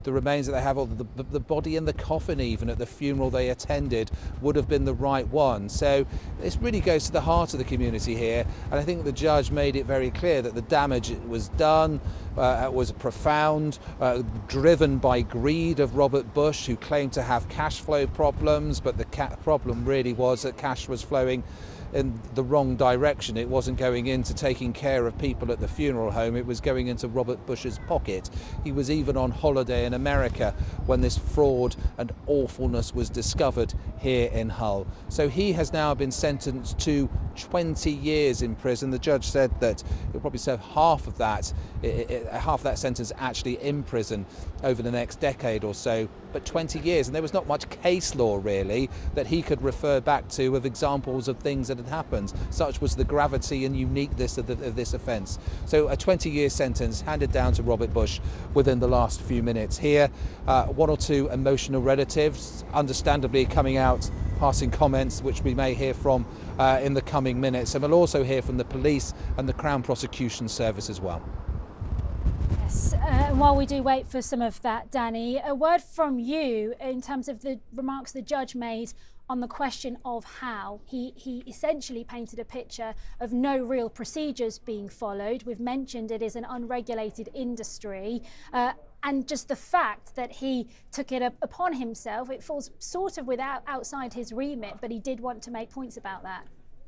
The remains that they have, or the body in the coffin even at the funeral they attended, would have been the right one. So this really goes to the heart of the community here, and I think the judge made it very clear that the damage was done was profound, driven by greed of Robert Bush, who claimed to have cash flow problems, but the problem really was that cash was flowing in the wrong direction. It wasn't going into taking care of people at the funeral home, it was going into Robert Bush's pocket. He was even on holiday in America when this fraud and awfulness was discovered here in Hull. So he has now been sentenced to 20 years in prison. The judge said that he'll probably serve half of that sentence actually in prison over the next decade or so, but 20 years, and there was not much case law really that he could refer back to of examples of things that had happened. Such was the gravity and uniqueness of this offence. So a 20-year sentence handed down to Robert Bush within the last few minutes. Here, one or two emotional relatives, understandably coming out, passing comments, which we may hear from in the coming minutes, and we'll also hear from the police and the Crown Prosecution Service as well. Yes, and while we do wait for some of that, Danny, a word from you in terms of the remarks the judge made on the question of how he essentially painted a picture of no real procedures being followed. We've mentioned it is an unregulated industry, and just the fact that he took it upon himself, it falls sort of outside his remit, but he did want to make points about that.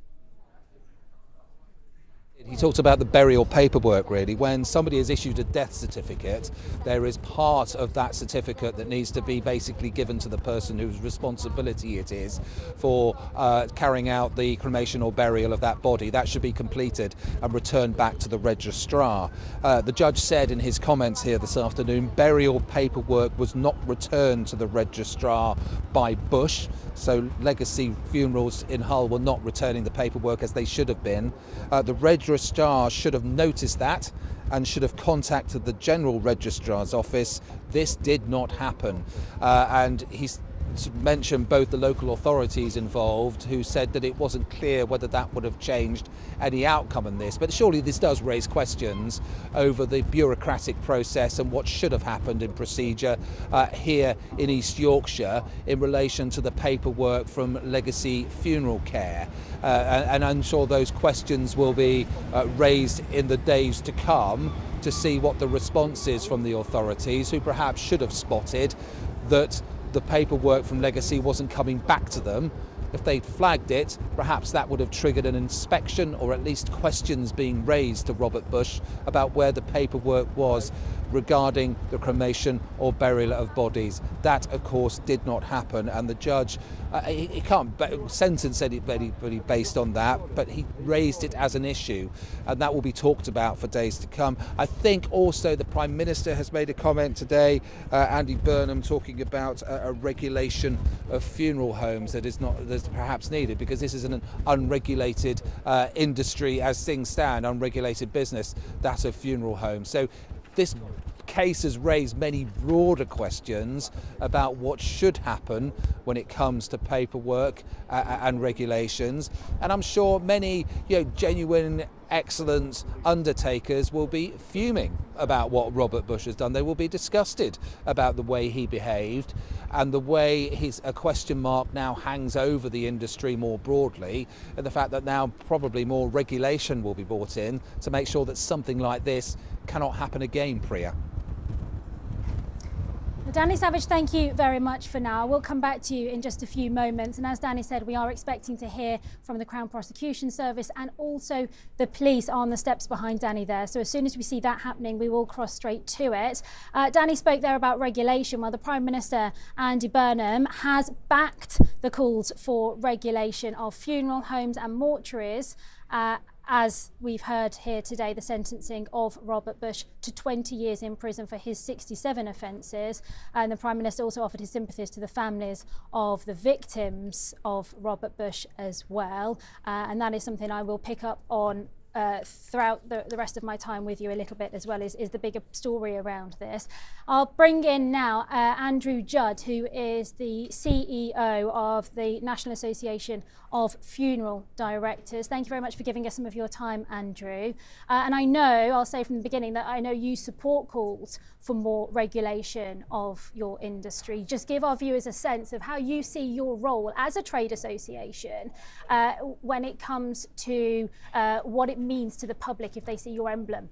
He talked about the burial paperwork really. When somebody is issued a death certificate, there is part of that certificate that needs to be basically given to the person whose responsibility it is for carrying out the cremation or burial of that body. That should be completed and returned back to the registrar. The judge said in his comments here this afternoon, burial paperwork was not returned to the registrar by Bush, so Legacy Funerals in Hull were not returning the paperwork as they should have been. The registrar should have noticed that and should have contacted the General Registrar's office. This did not happen, and he's mentioned both the local authorities involved, who said that it wasn't clear whether that would have changed any outcome in this. But surely this does raise questions over the bureaucratic process and what should have happened in procedure here in East Yorkshire in relation to the paperwork from Legacy Funeral Care. And I'm sure those questions will be raised in the days to come to see what the response is from the authorities, who perhaps should have spotted that the paperwork from Legacy wasn't coming back to them. If they'd flagged it, perhaps that would have triggered an inspection, or at least questions being raised to Robert Bush about where the paperwork was regarding the cremation or burial of bodies. That, of course, did not happen, and the judge, he can't sentence anybody based on that, but he raised it as an issue, and that will be talked about for days to come. I think also the Prime Minister has made a comment today, Andy Burnham, talking about a regulation of funeral homes that is perhaps needed, because this is an unregulated industry as things stand, unregulated business, that of funeral homes. So this case has raised many broader questions about what should happen when it comes to paperwork and regulations, and I'm sure many genuine, excellent undertakers will be fuming about what Robert Bush has done. They will be disgusted about the way he behaved and the way a question mark now hangs over the industry more broadly, and the fact that now probably more regulation will be brought in to make sure that something like this cannot happen again, Priya. Danny Savage, thank you very much for now. We'll come back to you in just a few moments. And as Danny said, we are expecting to hear from the Crown Prosecution Service and also the police on the steps behind Danny there. So as soon as we see that happening, we will cross straight to it. Danny spoke there about regulation. Well, the Prime Minister, Andy Burnham, has backed the calls for regulation of funeral homes and mortuaries. As we've heard here today, the sentencing of Robert Bush to 20 years in prison for his 67 offences. And the Prime Minister also offered his sympathies to the families of the victims of Robert Bush as well. And that is something I will pick up on throughout the rest of my time with you a little bit as well, is the bigger story around this. I'll bring in now Andrew Judd, who is the CEO of the National Association of Funeral Directors. Thank you very much for giving us some of your time, Andrew. And I know, I'll say from the beginning, that I know you support calls for more regulation of your industry. Just give our viewers a sense of how you see your role as a trade association when it comes to what it means to the public if they see your emblem